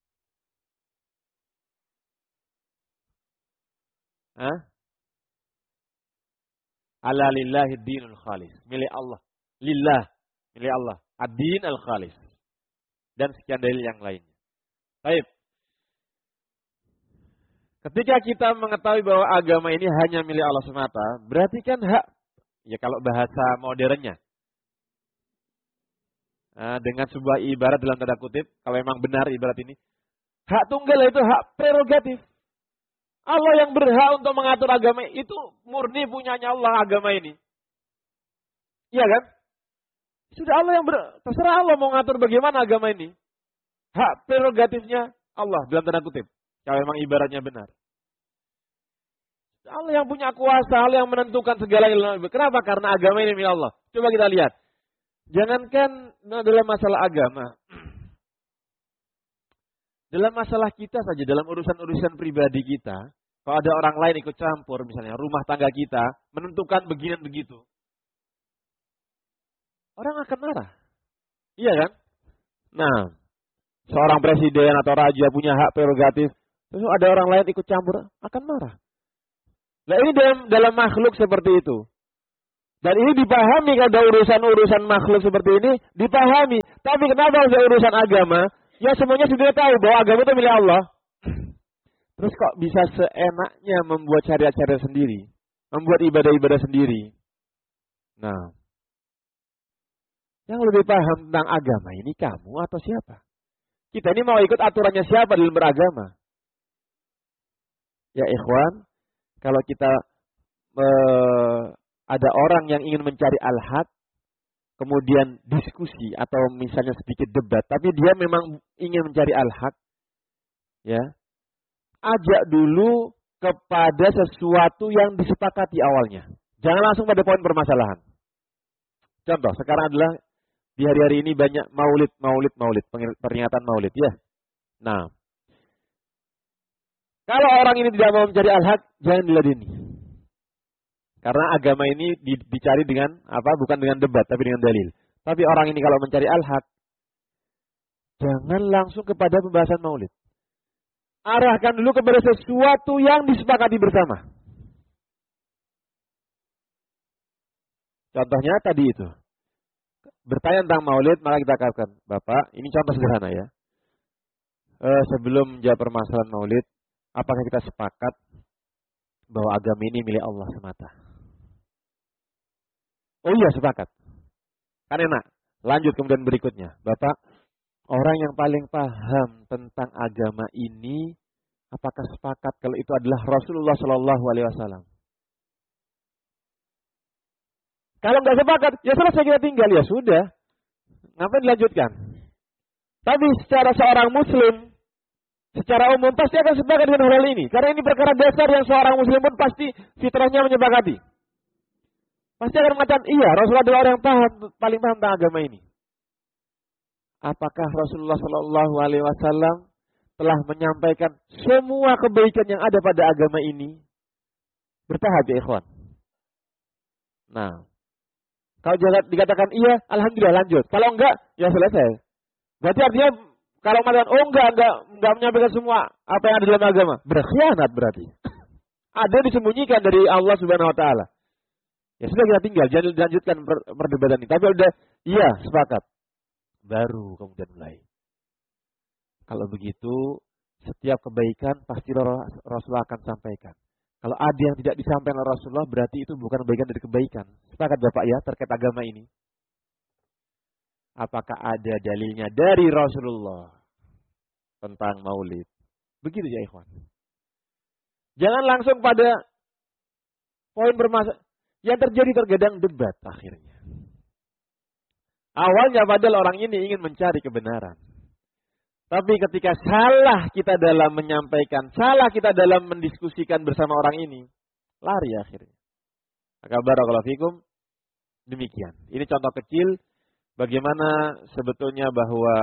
Ala lillahi dinul khalis. Milik Allah. Lillah. Milik Allah. Ad-din al-khalis. Dan sekian dalil yang lainnya. Baik. Ketika kita mengetahui bahwa agama ini hanya milik Allah semata, berarti kan hak, ya kalau bahasa modernnya, dengan sebuah ibarat dalam tanda kutip, kalau memang benar ibarat ini, hak tunggal itu hak prerogatif. Allah yang berhak untuk mengatur agama itu murni punyanya Allah agama ini. Iya kan? Sudah Allah yang terserah Allah mau ngatur bagaimana agama ini. Hak prerogatifnya Allah dalam tanda kutip. Kalau memang ibaratnya benar. Allah yang punya kuasa, Allah yang menentukan segala-galanya. Kenapa? Karena agama ini milik Allah. Coba kita lihat. Jangankan dalam masalah agama. Dalam masalah kita saja, dalam urusan-urusan pribadi kita. Kalau ada orang lain ikut campur, misalnya rumah tangga kita, menentukan begini begitu. Orang akan marah. Iya kan? Nah, seorang presiden atau raja punya hak prerogatif. Terus ada orang lain ikut campur, akan marah. Nah ini dalam makhluk seperti itu. Dan ini dipahami kalau ada urusan-urusan makhluk seperti ini, dipahami. Tapi kenapa ada urusan agama? Ya semuanya sudah tahu bahwa agama itu milik Allah. Terus kok bisa seenaknya membuat syariat-syariat sendiri? Membuat ibadah-ibadah sendiri? Nah, yang lebih paham tentang agama ini kamu atau siapa? Kita ini mau ikut aturannya siapa dalam beragama? Ya ikhwan, kalau kita ada orang yang ingin mencari al-haq, kemudian diskusi atau misalnya sedikit debat, tapi dia memang ingin mencari al-haq, ya, ajak dulu kepada sesuatu yang disepakati awalnya. Jangan langsung pada poin permasalahan. Contoh, sekarang adalah di hari-hari ini banyak maulid, peringatan maulid, ya. Nah, kalau orang ini tidak mau mencari al-haq, jangan diladeni. Karena agama ini dicari dengan apa? Bukan dengan debat, tapi dengan dalil. Tapi orang ini kalau mencari al-haq, jangan langsung kepada pembahasan maulid. Arahkan dulu kepada sesuatu yang disepakati bersama. Contohnya tadi itu. Bertanya tentang maulid, maka kita katakan, Bapak, ini contoh sederhana ya. Sebelum menjawab permasalahan maulid, apakah kita sepakat bahwa agama ini milik Allah semata? Oh iya, sepakat. Kan enak. Lanjut kemudian berikutnya. Bapak, orang yang paling paham tentang agama ini, apakah sepakat kalau itu adalah Rasulullah Shallallahu Alaihi Wasallam? Kalau nggak sepakat, ya selesai kita tinggal, ya sudah. Ngapain dilanjutkan? Tapi secara seorang Muslim, secara umum pasti akan sepakat dengan hal ini. Karena ini perkara dasar yang seorang Muslim pun pasti fitrahnya menyepakati. Pasti akan mengatakan, iya Rasulullah adalah orang yang paling paham tentang agama ini. Apakah Rasulullah Shallallahu Alaihi Wasallam telah menyampaikan semua kebaikan yang ada pada agama ini? Bertahap ya ikhwan. Nah, kalau dikatakan iya, alhamdulillah lanjut. Kalau enggak, ya selesai. Berarti artinya kalau mengatakan oh enggak menyampaikan semua apa yang ada dalam agama, berkhianat berarti. Ada disembunyikan dari Allah Subhanahu Wa Taala. Ya sudah kita tinggal, jangan dilanjutkan perdebatan ini. Tapi udah, iya sepakat. Baru kemudian mulai. Kalau begitu, setiap kebaikan pasti Rasulullah akan sampaikan. Kalau ada yang tidak disampaikan oleh Rasulullah, berarti itu bukan bagian dari kebaikan. Sepakat Bapak ya, terkait agama ini. Apakah ada dalilnya dari Rasulullah tentang maulid? Begitu ya ikhwan. Jangan langsung pada poin bermasalah. Yang terjadi terkadang debat akhirnya. Awalnya padahal orang ini ingin mencari kebenaran. Tapi ketika salah kita dalam menyampaikan, salah kita dalam mendiskusikan bersama orang ini, lari akhirnya. Maka barakallahu fikum, demikian. Ini contoh kecil bagaimana sebetulnya bahwa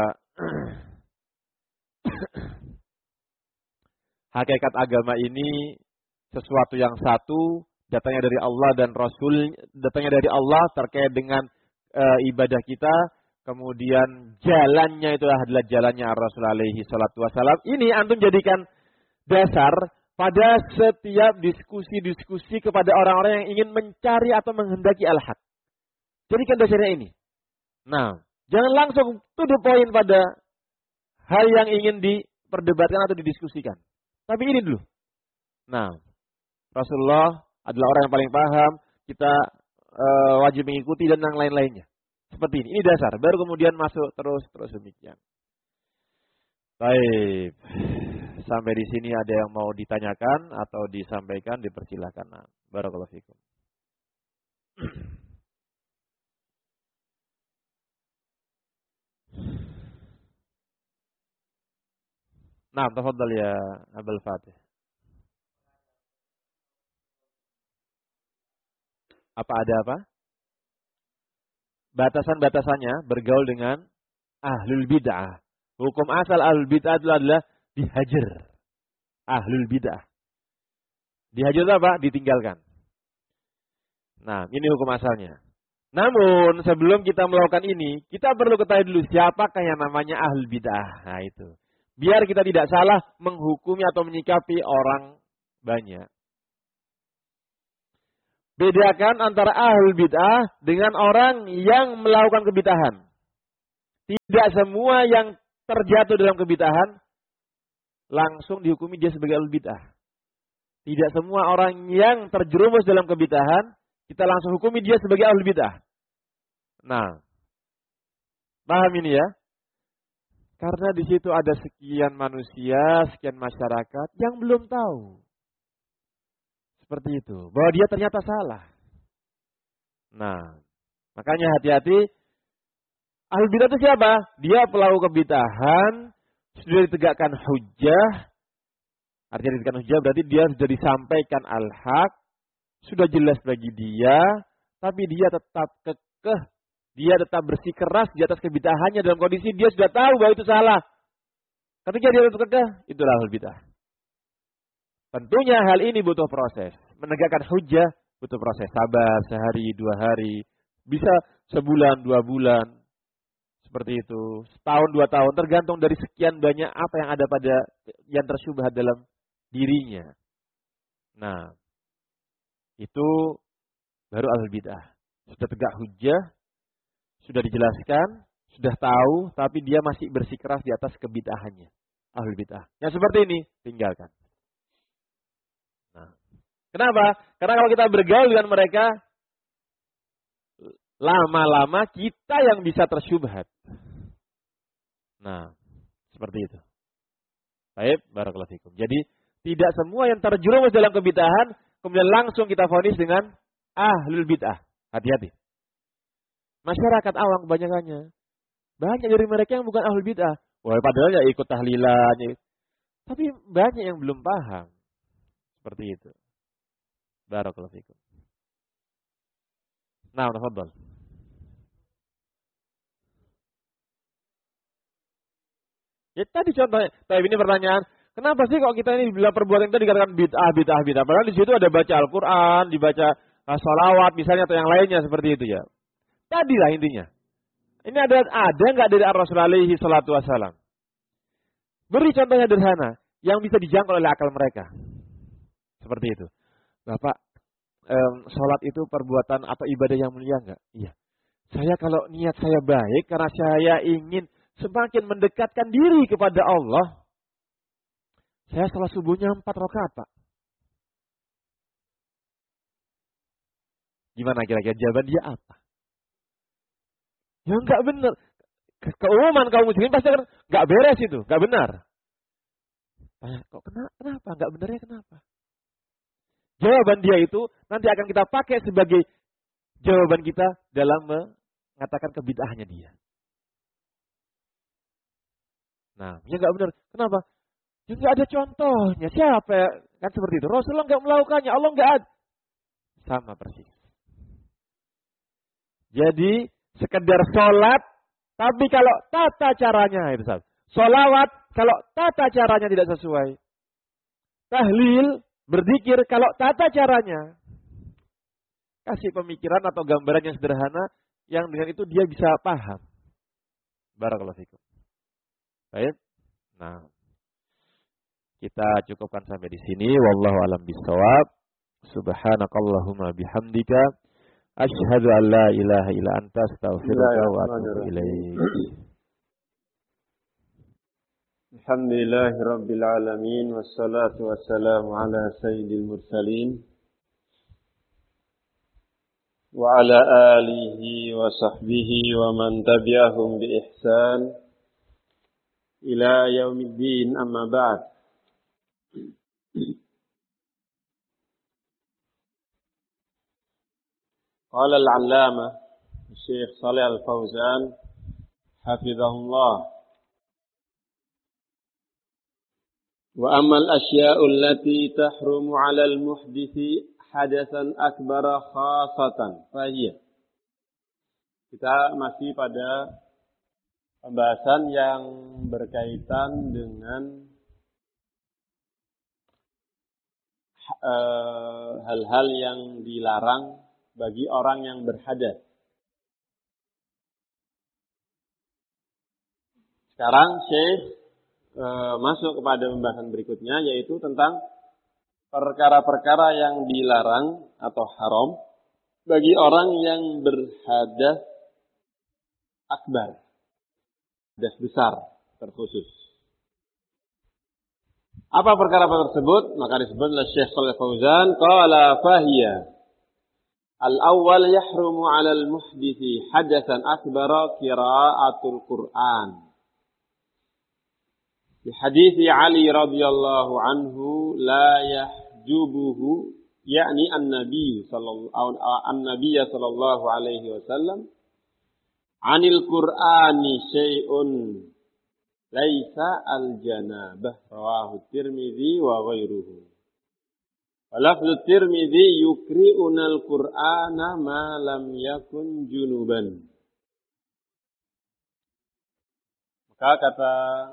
hakikat agama ini sesuatu yang satu, datangnya dari Allah dan Rasul, datangnya dari Allah terkait dengan ibadah kita, kemudian jalannya itu adalah jalannya Rasul alaihi salatu wasalam. Ini antum jadikan dasar pada setiap diskusi-diskusi kepada orang-orang yang ingin mencari atau menghendaki al-haq. Jadikan dasarnya ini. Nah, jangan langsung to the point pada hal yang ingin diperdebatkan atau didiskusikan. Tapi ini dulu. Nah, Rasulullah adalah orang yang paling paham, kita wajib mengikuti dan yang lain-lainnya. Seperti ini dasar. Baru kemudian masuk terus demikian. Baik. Sampai di sini ada yang mau ditanyakan atau disampaikan, dipersilakan. Nah, barakallahu fikum. Nah, tafadhal ya Abul Fatih. Apa ada apa? Batasan-batasannya bergaul dengan ahlul bid'ah. Hukum asal ahlul bid'ah adalah dihajar. Ahlul bid'ah. Dihajar itu apa? Ditinggalkan. Nah, ini hukum asalnya. Namun, sebelum kita melakukan ini, kita perlu ketahui dulu siapakah yang namanya ahlul bid'ah. Nah, itu. Biar kita tidak salah menghukumi atau menyikapi orang banyak. Bedakan antara ahlul bid'ah dengan orang yang melakukan kebid'ahan. Tidak semua yang terjatuh dalam kebid'ahan langsung dihukumi dia sebagai ahlul bid'ah. Tidak semua orang yang terjerumus dalam kebid'ahan kita langsung hukumi dia sebagai ahlul bid'ah. Nah, paham ini ya? Karena di situ ada sekian manusia, sekian masyarakat yang belum tahu. Seperti itu. Bahwa dia ternyata salah. Nah, makanya hati-hati. Ahlul bidah itu siapa? Dia pelaku kebid'ahan, sudah ditegakkan hujjah. Artinya ditegakkan hujjah berarti dia sudah disampaikan al-haq. Sudah jelas bagi dia. Tapi dia tetap kekeh. Dia tetap bersikeras di atas kebid'ahannya dalam kondisi dia sudah tahu bahwa itu salah. Ketika dia tetap kekeh, itulah ahlul bidah. Tentunya hal ini butuh proses. Menegakkan hujjah butuh proses. Sabar sehari, 2 hari. Bisa sebulan, 2 bulan. Seperti itu. Setahun, 2 tahun. Tergantung dari sekian banyak apa yang ada pada yang tersyubhat dalam dirinya. Nah. Itu baru ahlul bidah. Sudah tegak hujjah. Sudah dijelaskan. Sudah tahu. Tapi dia masih bersikeras di atas kebid'ahannya. Ahlul bidah. Yang seperti ini, tinggalkan. Nah. Kenapa? Karena kalau kita bergaul dengan mereka, lama-lama kita yang bisa tersyubhat. Nah, seperti itu. Baik, barakallahu fikum. Jadi, tidak semua yang terjerumus dalam kebid'ahan, kemudian langsung kita vonis dengan ahlul bid'ah. Hati-hati. Masyarakat awam kebanyakannya. Banyak dari mereka yang bukan ahlul bid'ah. Wah, padahal ya ikut tahlilan. Tapi banyak yang belum paham. Seperti itu. Barakallahu fikum. Nah, tafadhal. Ya tadi contohnya, tapi ini pertanyaan, kenapa sih kok kita ini bilang perbuatan itu dikatakan bid'ah. Padahal di situ ada baca Al-Qur'an, dibaca sholawat misalnya atau yang lainnya seperti itu ya. Tadilah intinya. Ini ada enggak dari Rasulullah alaihi salatu wasalam? Beri contohnya sederhana yang bisa dijangkau oleh akal mereka. Seperti itu. Bapak, sholat itu perbuatan atau ibadah yang mulia enggak? Iya. Saya kalau niat saya baik karena saya ingin semakin mendekatkan diri kepada Allah. Saya sholat subuhnya 4 rakaat, Pak. Gimana kira-kira jawaban dia apa? Ya enggak benar. Keumuman kaum muslimin pasti kan enggak beres itu, enggak benar. Kok kenapa? Enggak benarnya kenapa? Jawaban dia itu nanti akan kita pakai sebagai jawaban kita dalam mengatakan kebid'ahnya dia. Nah, ya enggak benar. Kenapa? Ya enggak ada contohnya. Siapa ya? Kan seperti itu. Rasulullah enggak melakukannya. Allah enggak ada. Sama persis. Jadi, sekedar sholat, tapi kalau tata caranya, itu salah. Sholawat, kalau tata caranya tidak sesuai. Tahlil, berzikir, kalau tata caranya. Kasih pemikiran atau gambaran yang sederhana, yang dengan itu dia bisa paham. Barakallahu fikum. Baik. Nah, kita cukupkan sampai di sini. Wallahu a'lam bishawab. Subhanakallahumma bihamdika. Asyhadu an la ilaha illa anta astaghfiruka wa atubu ilaik.
Alhamdulillahirabbil alamin wassalatu wassalamu ala sayyidil mursalin wa ala alihi wa sahbihi wa man tabi'ahum bi ihsan ila yaumiddin, amma ba'd. Qala al-'allamah Syekh Shalih Al-Fauzan hafizahullah, wa ammal asya'u allati tahrumu 'ala al-muhdithi hadatsan akbara khasatan fahiyya. Kita masih pada pembahasan yang berkaitan dengan hal-hal yang dilarang bagi orang yang berhadas. Sekarang Syekh masuk kepada pembahasan berikutnya, yaitu tentang perkara-perkara yang dilarang atau haram bagi orang yang berhadas akbar, hadas besar terkhusus. Apa perkara tersebut? Maka disebut oleh Syekh Shalih Fauzan, qala fahiya al-awwal yahrumu 'ala al-muhdithi hadatsan akbara qira'atul Qur'an. Di hadits Ali radhiyallahu anhu la yahjubuhu yakni an-nabiy sallallahu alaihi wasallam 'anil Qur'ani syai'un laisa al-janabah rawahu Tirmidzi wa ghairuhu. Walafzu Tirmidzi yukri'una al-Qur'ana ma lam yakun junuban. Maka kata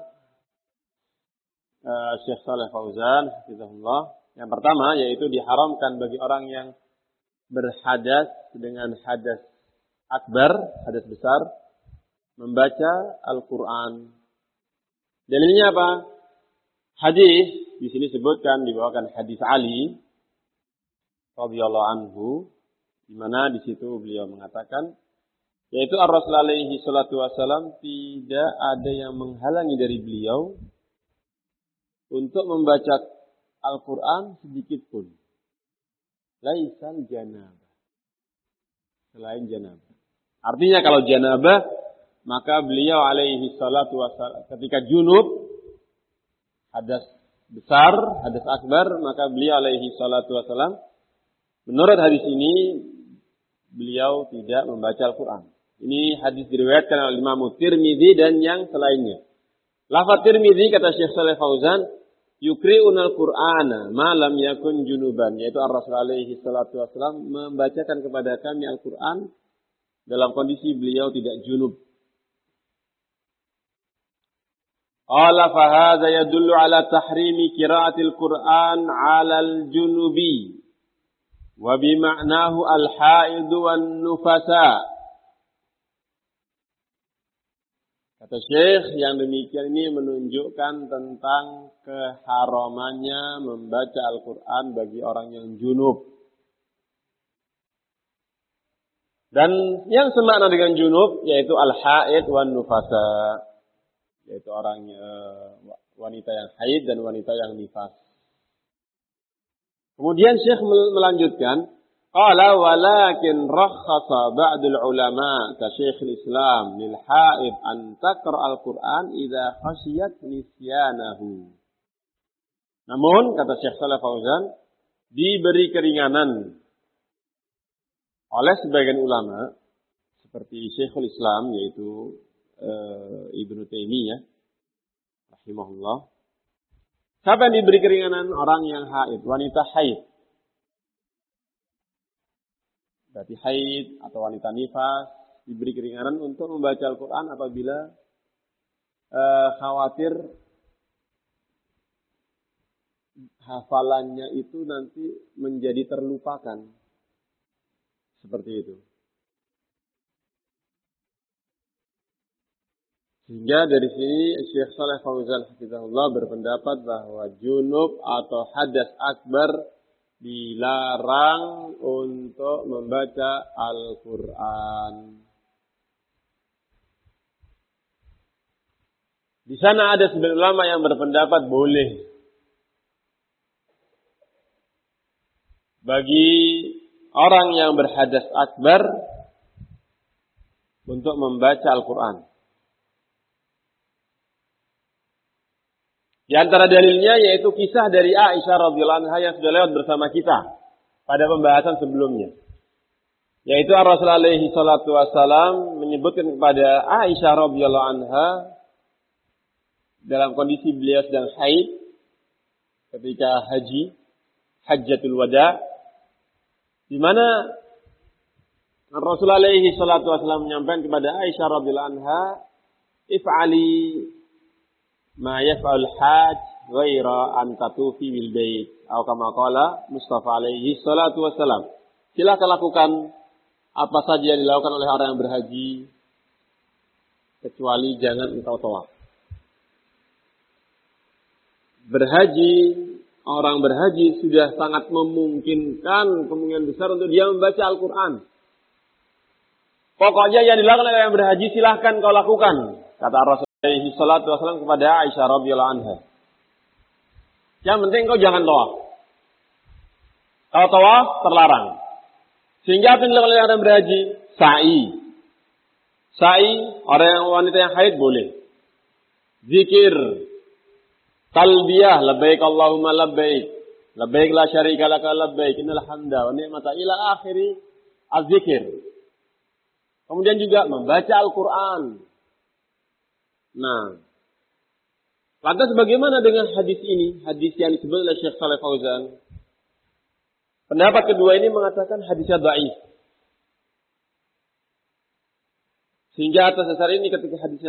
Syekh Shalih Fauzan hafizahullah, yang pertama yaitu diharamkan bagi orang yang berhadas dengan hadas akbar, hadas besar, membaca Al-Qur'an. Dalilnya apa? Hadis di sini sebutkan dibawakan hadis Ali radhiyallahu anhu, di mana di situ beliau mengatakan yaitu Ar-Rasul alaihi salatu wasallam tidak ada yang menghalangi dari beliau untuk membaca Al-Qur'an sedikit pun. Laisal janabah. Selain janabah. Artinya kalau janabah maka beliau alaihi salatu wassalam ketika junub, hadas besar, hadas akbar, maka beliau alaihi salatu wassalam menurut hadis ini beliau tidak membaca Al-Quran. Ini hadis diriwayatkan oleh Imam Tirmidzi dan yang selainnya. Lafaz Tirmidzi kata Syekh Shalih Fauzan, yukri'unal Qur'ana ma lam yakun junuban, yaitu Ar-Rasul alaihi salatu wassalam membacakan kepada kami Al-Quran dalam kondisi beliau tidak junub. Qala fa hadza yadullu ala tahrimi qira'atil Qur'an 'ala al-junubi wa bi ma'nahu al-haid wan nufasa. Kata Syekh, yang demikian ini menunjukkan tentang keharamannya membaca Al-Qur'an bagi orang yang junub. Dan yang semakna dengan junub yaitu al-haid wan nufasa, yaitu orang wanita yang haid dan wanita yang nifas. Kemudian Syekh melanjutkan, qala walakin rakhasa ba'dul ulama ka Syekhul Islam lil haid an taqra al-Qur'an idza khashiyat nisyanahu. Namun kata Syekh Shalih Fauzan, diberi keringanan oleh sebagian ulama seperti Syekhul Islam yaitu Ibnu Taimiyah rahimahullah. Siapa yang diberi keringanan? Orang yang haid, wanita haid. Berarti haid atau wanita nifas diberi keringanan untuk membaca Al-Quran apabila khawatir hafalannya itu nanti menjadi terlupakan. Seperti itu. Sehingga dari sini Syekh Shalih Fauzan hafizahullah berpendapat bahwa junub atau hadas akbar dilarang untuk membaca Al-Quran. Di sana ada sebagian ulama yang berpendapat boleh bagi orang yang berhadas akbar untuk membaca Al-Quran. Di antara dalilnya yaitu kisah dari Aisyah radhiyallahu anha yang sudah lewat bersama kita pada pembahasan sebelumnya. Yaitu Rasulullah alaihi salatu wasallam menyebutkan kepada Aisyah radhiyallahu anha dalam kondisi beliau sedang haid ketika haji, hajjatul wada, di mana Rasulullah alaihi salatu wasallam menyampaikan kepada Aisyah radhiyallahu anha, if'ali ma yaf'al hajj ghaira an tatufi bil bait atau kama qala Mustafa alaihi salatu wasallam. Silakan lakukan apa saja yang dilakukan oleh orang yang berhaji kecuali jangan engkau tawaf. Berhaji orang berhaji sudah sangat memungkinkan, kemungkinan besar untuk dia membaca Al-Quran. Pokoknya yang dilakukan oleh yang berhaji silahkan kau lakukan, kata Rasulullah SAW kepada Aisyah radhiyallahu anha. Yang penting kau jangan tawaf. Kalau tawaf terlarang. Sehingga apa yang dilakukan oleh orang berhaji? Sa'i. Sa'i, orang wanita yang haid boleh. Zikir. Talbiyah, labbaik Allahumma labbaik. Labbaik la syarika laka labbaik. Innal hamda wa ni'mata ila akhiri az-zikir. Kemudian juga membaca Al-Quran. Nah, lantas bagaimana dengan hadis ini? Hadis yang disebut oleh Syekh Shalih Fauzan. Pendapat kedua ini mengatakan hadisnya dhaif. Sehingga atas dasar ini ketika hadisnya